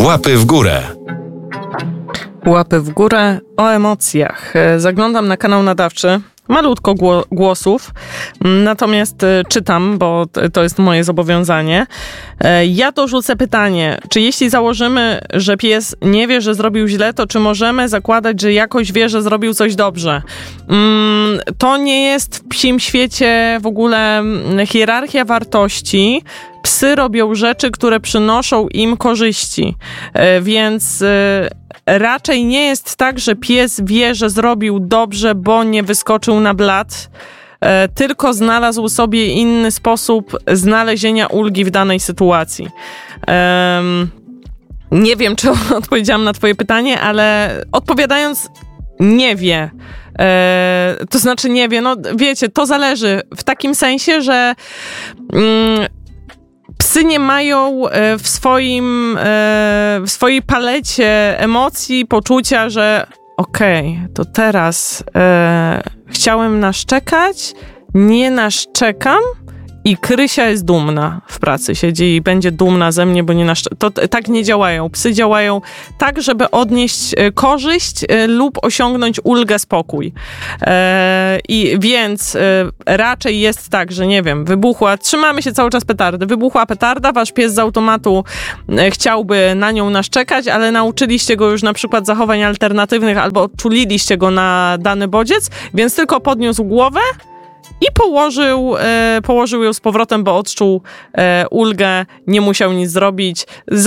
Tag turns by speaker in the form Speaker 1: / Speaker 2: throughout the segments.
Speaker 1: Łapy w górę.
Speaker 2: Łapy w górę o emocjach. Zaglądam na kanał nadawczy. Malutko głosów, natomiast czytam, bo to jest moje zobowiązanie. Ja to rzucę pytanie, czy jeśli założymy, że pies nie wie, że zrobił źle, to czy możemy zakładać, że jakoś wie, że zrobił coś dobrze? To nie jest w psim świecie w ogóle hierarchia wartości. Psy robią rzeczy, które przynoszą im korzyści, więc raczej nie jest tak, że pies wie, że zrobił dobrze, bo nie wyskoczył na blat, tylko znalazł sobie inny sposób znalezienia ulgi w danej sytuacji. Nie wiem, czy odpowiedziałam na twoje pytanie, ale odpowiadając, nie wie. To znaczy nie wie, no wiecie, to zależy w takim sensie, że psy nie mają w swojej palecie emocji poczucia, że okej, to teraz chciałem naszczekać, nie naszczekam i Krysia jest dumna. W pracy siedzi i będzie dumna ze mnie, bo nie to tak nie działają. Psy działają tak, żeby odnieść korzyść lub osiągnąć ulgę, spokój. I więc raczej jest tak, że nie wiem, trzymamy się cały czas petardy, wybuchła petarda, wasz pies z automatu chciałby na nią naszczekać, ale nauczyliście go już na przykład zachowań alternatywnych albo odczuliliście go na dany bodziec, więc tylko podniósł głowę i położył ją z powrotem, bo odczuł ulgę, nie musiał nic zrobić.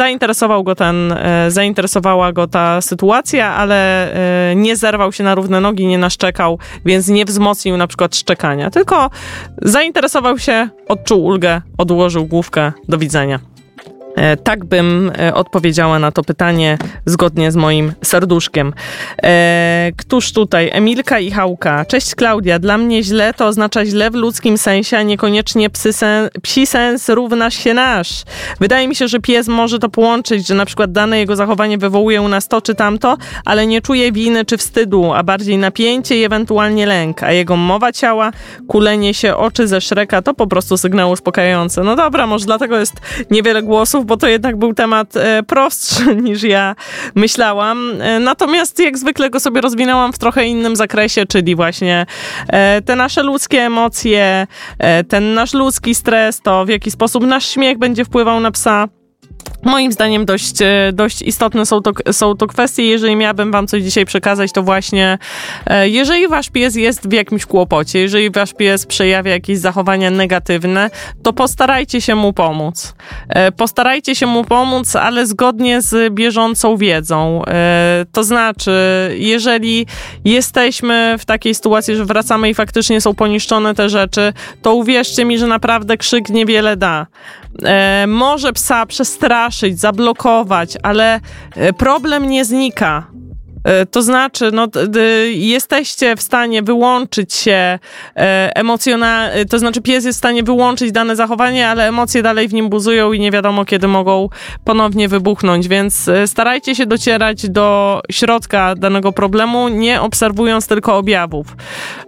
Speaker 2: Zainteresowała go ta sytuacja, ale nie zerwał się na równe nogi, nie naszczekał, więc nie wzmocnił na przykład szczekania, tylko zainteresował się, odczuł ulgę, odłożył główkę, do widzenia. Tak bym odpowiedziała na to pytanie zgodnie z moim serduszkiem. Któż tutaj? Emilka i Hałka. Cześć Klaudia. Dla mnie źle to oznacza źle w ludzkim sensie, a niekoniecznie psi sens równa się nasz. Wydaje mi się, że pies może to połączyć, że na przykład dane jego zachowanie wywołuje u nas to czy tamto, ale nie czuje winy czy wstydu, a bardziej napięcie i ewentualnie lęk, a jego mowa ciała, kulenie się, oczy ze Shreka to po prostu sygnał uspokajający. No dobra, może dlatego jest niewiele głosów, bo to jednak był temat prostszy niż ja myślałam. Natomiast jak zwykle go sobie rozwinęłam w trochę innym zakresie, czyli właśnie te nasze ludzkie emocje, ten nasz ludzki stres, to w jaki sposób nasz śmiech będzie wpływał na psa. Moim zdaniem dość istotne są to kwestie. Jeżeli miałabym wam coś dzisiaj przekazać, to właśnie jeżeli wasz pies jest w jakimś kłopocie, jeżeli wasz pies przejawia jakieś zachowania negatywne, to postarajcie się mu pomóc. Postarajcie się mu pomóc, ale zgodnie z bieżącą wiedzą. To znaczy, jeżeli jesteśmy w takiej sytuacji, że wracamy i faktycznie są poniszczone te rzeczy, to uwierzcie mi, że naprawdę krzyk niewiele da. Może psa przestraszyć, zablokować, ale problem nie znika. To znaczy, jesteście w stanie wyłączyć się emocjonalnie, to znaczy pies jest w stanie wyłączyć dane zachowanie, ale emocje dalej w nim buzują i nie wiadomo, kiedy mogą ponownie wybuchnąć, więc starajcie się docierać do środka danego problemu, nie obserwując tylko objawów.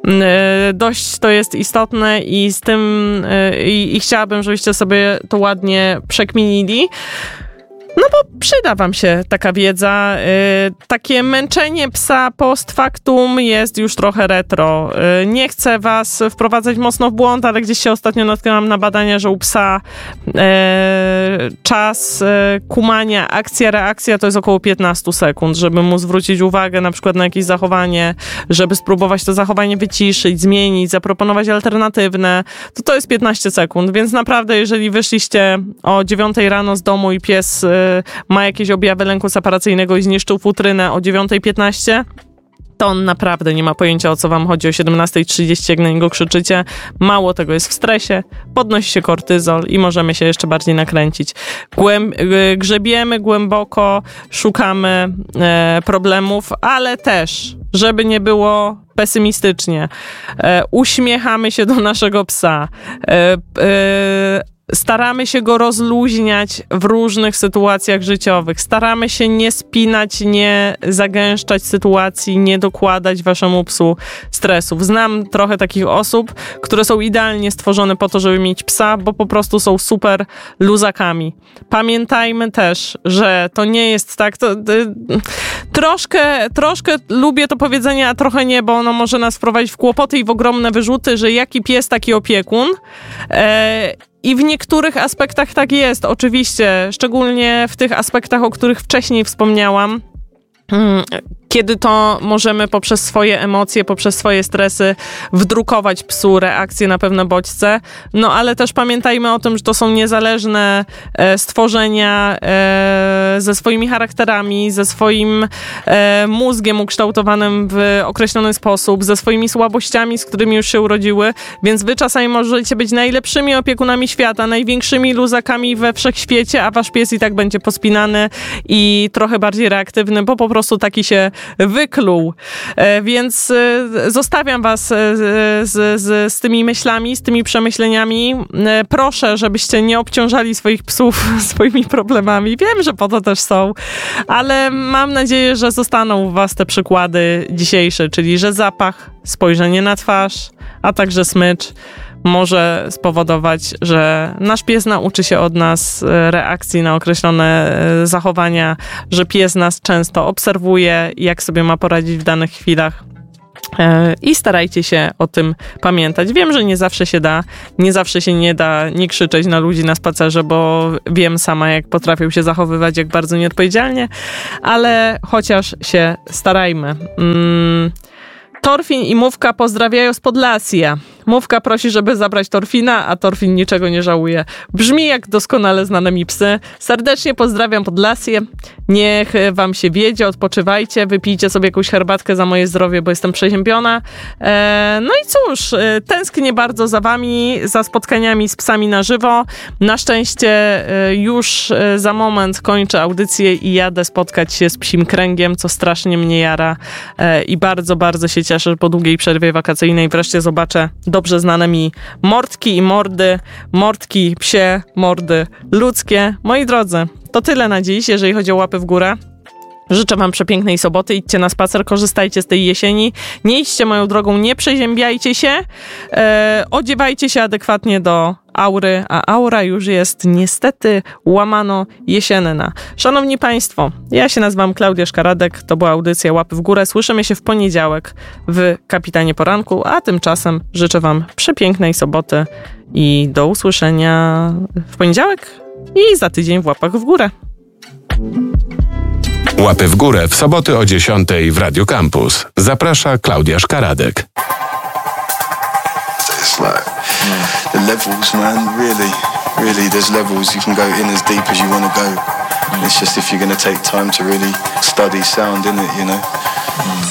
Speaker 2: Dość to jest istotne i z tym i chciałabym, żebyście sobie to ładnie przekminili. No bo przyda wam się taka wiedza. Takie męczenie psa post factum jest już trochę retro. Nie chcę was wprowadzać mocno w błąd, ale gdzieś się ostatnio natknęłam na badania, że u psa czas kumania akcja-reakcja to jest około 15 sekund, żeby mu zwrócić uwagę na przykład na jakieś zachowanie, żeby spróbować to zachowanie wyciszyć, zmienić, zaproponować alternatywne. To jest 15 sekund, więc naprawdę jeżeli wyszliście o 9 rano z domu i pies ma jakieś objawy lęku separacyjnego i zniszczył futrynę o 9:15, to on naprawdę nie ma pojęcia, o co wam chodzi o 17:30, jak na niego krzyczycie. Mało tego, jest w stresie, podnosi się kortyzol i możemy się jeszcze bardziej nakręcić. Grzebiemy głęboko, szukamy problemów, ale też, żeby nie było pesymistycznie, uśmiechamy się do naszego psa. staramy się go rozluźniać w różnych sytuacjach życiowych. Staramy się nie spinać, nie zagęszczać sytuacji, nie dokładać waszemu psu stresów. Znam trochę takich osób, które są idealnie stworzone po to, żeby mieć psa, bo po prostu są super luzakami. Pamiętajmy też, że to nie jest tak... Troszkę lubię to powiedzenie, a trochę nie, bo ono może nas wprowadzić w kłopoty i w ogromne wyrzuty, że jaki pies, taki opiekun. I w niektórych aspektach tak jest, oczywiście, szczególnie w tych aspektach, o których wcześniej wspomniałam, kiedy to możemy poprzez swoje emocje, poprzez swoje stresy wdrukować psu reakcje na pewne bodźce. No ale też pamiętajmy o tym, że to są niezależne stworzenia ze swoimi charakterami, ze swoim mózgiem ukształtowanym w określony sposób, ze swoimi słabościami, z którymi już się urodziły, więc wy czasami możecie być najlepszymi opiekunami świata, największymi luzakami we wszechświecie, a wasz pies i tak będzie pospinany i trochę bardziej reaktywny, bo po prostu taki się wykluł. Więc zostawiam was z tymi myślami, z tymi przemyśleniami. Proszę, żebyście nie obciążali swoich psów swoimi problemami. Wiem, że po to też są, ale mam nadzieję, że zostaną u was te przykłady dzisiejsze, czyli że zapach, spojrzenie na twarz, a także smycz może spowodować, że nasz pies nauczy się od nas reakcji na określone zachowania, że pies nas często obserwuje, jak sobie ma poradzić w danych chwilach. I starajcie się o tym pamiętać. Wiem, że nie zawsze się da, nie zawsze się nie da nie krzyczeć na ludzi na spacerze, bo wiem sama, jak potrafią się zachowywać, jak bardzo nieodpowiedzialnie, ale chociaż się starajmy. Torfin i Mówka pozdrawiają z Podlasia. Mówka prosi, żeby zabrać Torfina, a Torfin niczego nie żałuje. Brzmi jak doskonale znane mi psy. Serdecznie pozdrawiam Podlasie. Niech wam się wiedzie, odpoczywajcie, wypijcie sobie jakąś herbatkę za moje zdrowie, bo jestem przeziębiona. No i cóż, tęsknię bardzo za wami, za spotkaniami z psami na żywo. Na szczęście już za moment kończę audycję i jadę spotkać się z Psim Kręgiem, co strasznie mnie jara i bardzo, bardzo się cieszę, że po długiej przerwie wakacyjnej wreszcie zobaczę dobrze znane mi mordki i mordy, mordki psie, mordy ludzkie. Moi drodzy, to tyle na dziś, jeżeli chodzi o łapy w górę. Życzę wam przepięknej soboty, idźcie na spacer, korzystajcie z tej jesieni, nie idźcie moją drogą, nie przeziębiajcie się, odziewajcie się adekwatnie do aury, a aura już jest niestety łamano jesienna. Szanowni Państwo, ja się nazywam Klaudia Szkaradek, to była audycja Łapy w górę, słyszymy się w poniedziałek w Kapitanie Poranku, a tymczasem życzę wam przepięknej soboty i do usłyszenia w poniedziałek i za tydzień w Łapach w górę.
Speaker 1: Łapy w górę w soboty o 10:00 w Radio Campus. Zaprasza Klaudia Szkaradek.
Speaker 3: It's like the levels, man. Really, there's levels. You can go in as deep as you want to go. It's just if you're going to take time to really study sound, innit, you know?